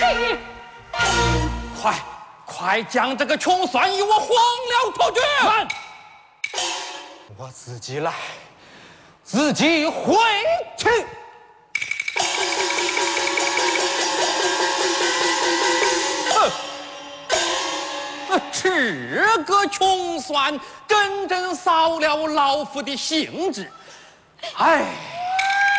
气！ 快将这个穷酸与我黄了脱绝！ 慢！ 我自己来，自己回去。这个穷酸真正扫了老夫的兴致。哎。